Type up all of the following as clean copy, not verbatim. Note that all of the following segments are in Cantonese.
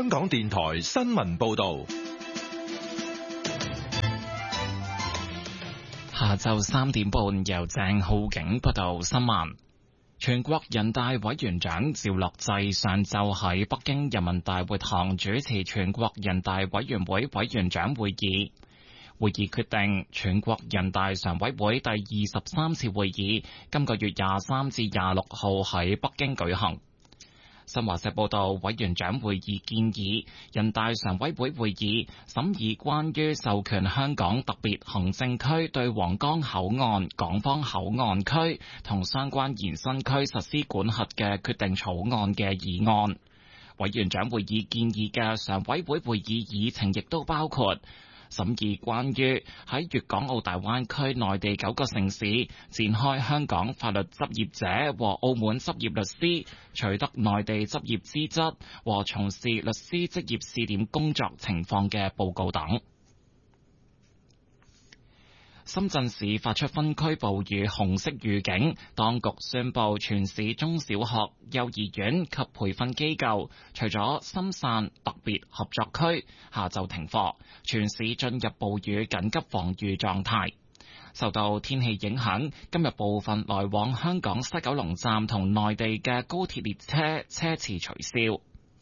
香港電台新聞報道。 下晝3點半，由鄭浩景報道新聞。全國人大委員長趙樂際上晝喺北京人民大會堂主持全國人大委員會委員長會議。會議決定，全國人大常委會第23次會議今個月23至26號喺北京舉行。新華社報道，委員長會議建議人大常委會會議審議關於授權香港特別行政區對皇崗口岸、港方口岸區同相關延伸區實施管轄嘅決定草案嘅議案。委員長會議建議嘅常委會會議議程亦都包括審議關於喺粵港澳大灣區內地9個城市展開香港法律執業者和澳門執業律師取得內地執業資質和從事律師職業試點工作情況嘅報告等。深圳市發出分區暴雨紅色預警，當局宣布全市中小學、幼兒園及培訓機構，除咗深汕特別合作區，下晝停課，全市進入暴雨緊急防禦狀態。受到天氣影響，今日部分來往香港西九龍站同內地嘅高鐵列車車次取消。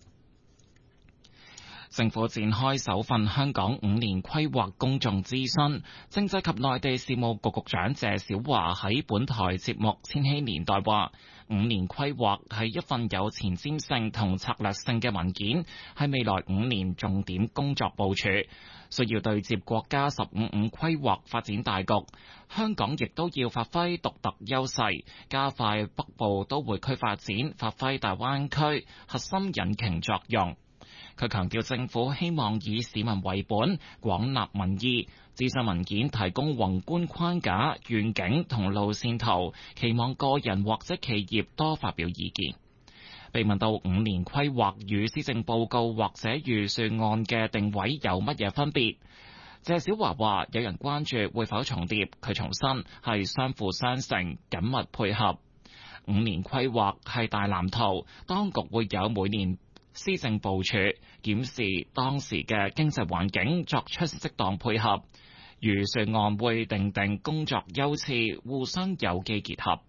政府展開首份香港5年規劃公眾諮詢，政制及內地事務局局長謝小華喺本台節目《千禧年代》話，5年規劃係一份有前瞻性同策略性嘅文件，係未來5年重點工作部署，需要對接國家15規劃發展大局。香港亦都要發揮獨特優勢，加快北部都會區發展，發揮大灣區核心引擎作用。佢強調政府希望以市民為本，廣納民意。諮詢文件提供宏觀框架、願景同路線圖，期望個人或者企業多發表意見。被問到5年規劃與施政報告或者預算案嘅定位有乜嘢分別，謝小華話：有人關注會否重疊，佢重申係相輔相成、緊密配合。5年規劃係大藍圖，當局會有每年施政部署，檢視當時嘅經濟環境，作出適當配合。預算案會訂定工作優次，互相有機結合。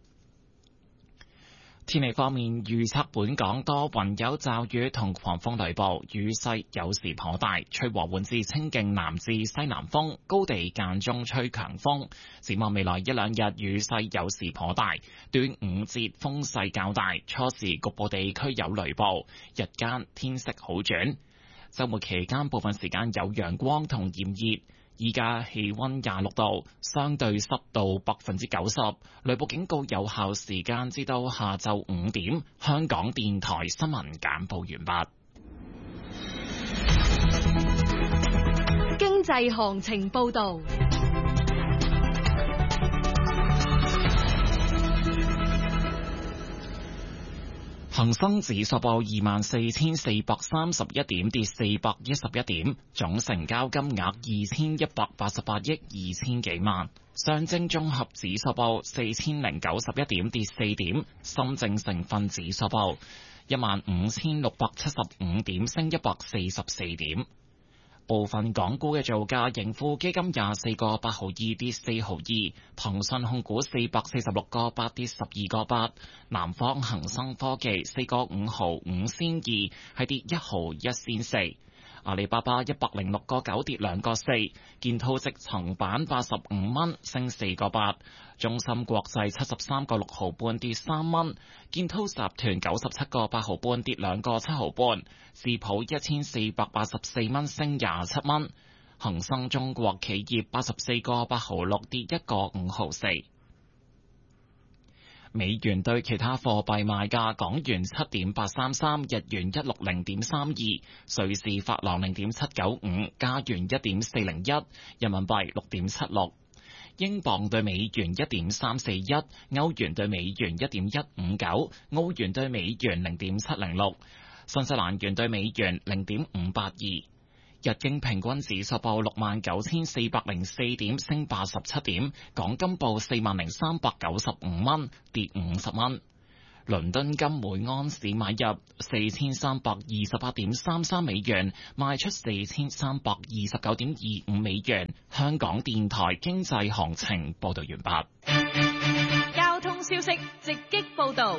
天氣方面，預測本港多雲有驟雨同狂風雷暴，雨勢有時頗大，吹和緩至清勁南至西南風，高地間中吹強風。展望未來一兩日，雨勢有時頗大，端午節風勢較大，初時局部地區有雷暴，日間天色好轉。週末期間部分時間有陽光同炎熱。依家氣溫26度，相對濕度90%，雷暴警告有效時間至到下晝5點。香港電台新聞簡報完畢。經濟行情報道。 恒生指數報24,431點，跌411點，總成交金額2188億2000幾萬。上證綜合指數報4091點，跌4點。深證成分指數報15675點，升144點。部分港股嘅造價，盈富基金24個8毫2跌4毫2，騰訊控股446個8跌12個8，南方恒生科技4個5毫5仙2係跌1毫1仙4。阿里巴巴106個9跌2個4，建滔積層板85蚊升4個8，中芯國際73個6毫半跌3蚊，建滔集團97個8毫半跌2個7毫半，智普1484蚊升27蚊，恒生中國企業84個8毫6跌1個5毫4。美元對其他貨幣賣價：港元7.833，日元160.32，瑞士法郎0.795，加元1.401，人民幣6.76，英鎊對美元1.341，歐元對美元1.159，澳元對美元0.706，新西蘭元對美元0.582。日經平均指數報69,404點，升87點。港金報40,395蚊，跌50蚊。 倫敦金每盎司買入4328.33美元，賣出4329.25美元。香港電台經濟行情報道完畢。 交通消息直擊報道。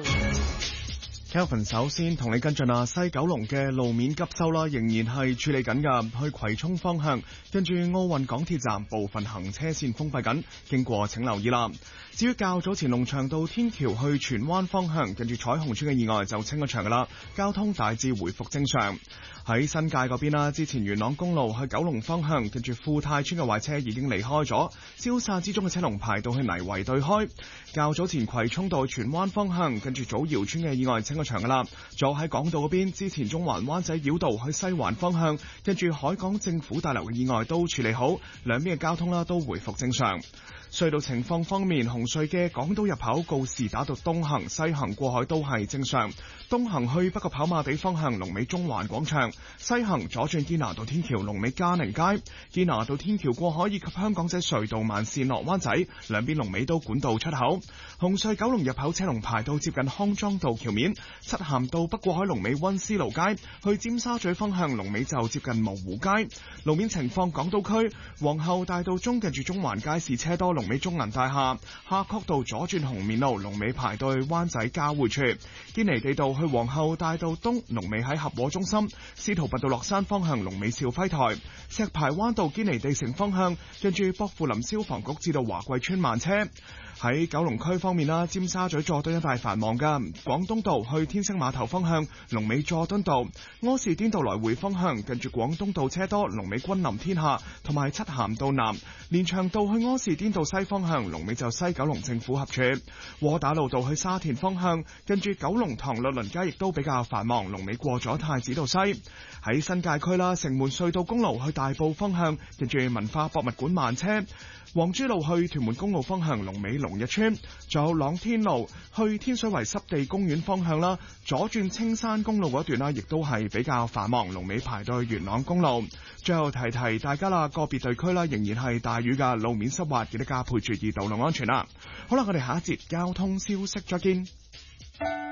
Kelvin 首先同你跟進西九龍嘅路面急修啦，仍然係處理緊㗎。去葵涌方向，跟住奧運港鐵站部分行車線封閉緊，經過請留意啦。至於較早前龍翔道天橋去荃灣方向，跟住彩虹村嘅意外就清咗場㗎啦，交通大致回復正常。喺新界嗰邊啦，之前元朗公路去九龍方向，跟住富泰村嘅壞車已經離開咗，消散之中嘅車龍排到去泥圍對開。較早前葵涌道荃灣方向，跟住祖堯村嘅意外清咗場㗎啦。仲有喺港島嗰邊，之前中環灣仔繞道去西環方向，跟住海港政府大樓嘅意外都處理好，兩邊嘅交通啦都回復正常。隧道情況方面，紅隧嘅港島入口告士打道東行西行過海都係正常，東行去北角跑馬地方向龍尾中環廣場，西行左轉堅拿道天橋龍尾嘉寧街，堅拿道天橋過海以及香港仔隧道慢線落灣仔，兩邊龍尾都管道出口。紅隧九龍入口車龍排到接近康莊道橋面，漆咸道北過海龍尾溫思勞街，去尖沙咀方向龍尾就接近蕪湖街。路面情況，港島區皇后大道中近住中環街市車多，龍尾中銀大廈，夏慤道左轉紅棉路龍尾排到去灣仔交匯處，堅尼地道去皇后大道東龍尾喺合和中心，司徒拔道落山方向龍尾兆輝台，石排灣道堅尼地城方向近住薄扶林消防局至到華貴村慢車。喺九龍區方面啦，尖沙咀佐敦一帶繁忙噶，廣東道去天星碼頭方向龍尾佐敦道，柯士甸道來回方向近住廣東道車多，龍尾君臨天下，同埋漆咸道南，連翔道去柯士甸道西方向龍尾就西九龍政府合署，窩打老道去沙田方向近住九龍塘律倫街亦都比較繁忙，龍尾過咗太子道西。喺新界區啦，城門隧道公路去大埔方向近住文化博物館慢車，黃珠路去屯門公路方向龍尾龍日村，仲有朗天路去天水圍濕地公園方向啦，左轉青山公路嗰段啦，亦都係比較繁忙，龍尾排到去元朗公路。最後提提大家啦，個別地區啦仍然係大雨噶，路面濕滑，記得加倍注意道路安全啦。好啦，我哋下一節交通消息再見。